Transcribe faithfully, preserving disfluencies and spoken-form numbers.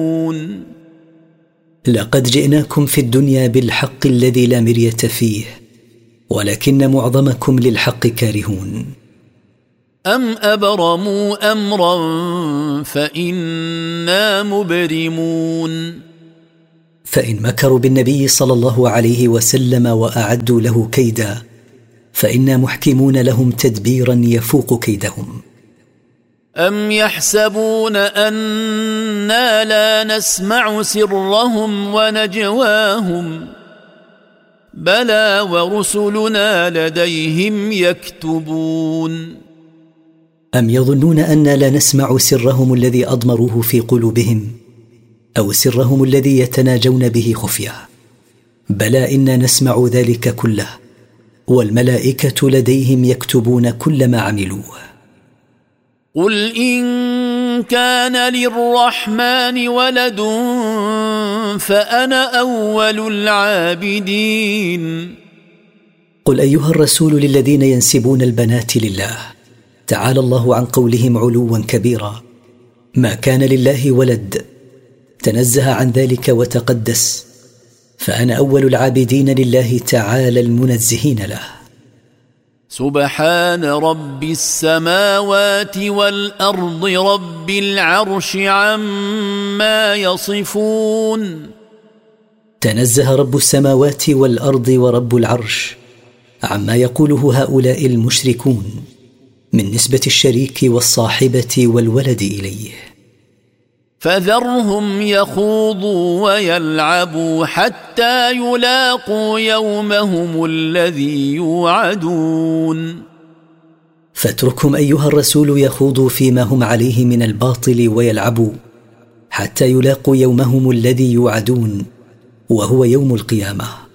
لقد جئناكم في الدنيا بالحق الذي لا مرية فيه، ولكن معظمكم للحق كارهون. أم أبرموا أمرا فإنا مبرمون. فإن مكروا بالنبي صلى الله عليه وسلم وأعدوا له كيدا فإنا محكمون لهم تدبيرا يفوق كيدهم. أم يحسبون أنا لا نسمع سرهم ونجواهم بلى ورسلنا لديهم يكتبون. أم يظنون أنا لا نسمع سرهم الذي أضمروه في قلوبهم أو سرهم الذي يتناجون به خفية؟ بلى إنا نسمع ذلك كله، والملائكة لديهم يكتبون كل ما عملوه. قل إن كان للرحمن ولد فأنا أول العابدين. قل أيها الرسول للذين ينسبون البنات لله، تعالى الله عن قولهم علوا كبيرا، ما كان لله ولد، تنزه عن ذلك وتقدس، فأنا أول العابدين لله تعالى المنزهين له. سبحان رب السماوات والأرض رب العرش عما يصفون. تنزه رب السماوات والأرض ورب العرش عما يقوله هؤلاء المشركون من نسبة الشريك والصاحبة والولد إليه. فذرهم يخوضوا ويلعبوا حتى يلاقوا يومهم الذي يوعدون. فاتركهم أيها الرسول يخوضوا فيما هم عليه من الباطل ويلعبوا حتى يلاقوا يومهم الذي يوعدون، وهو يوم القيامة.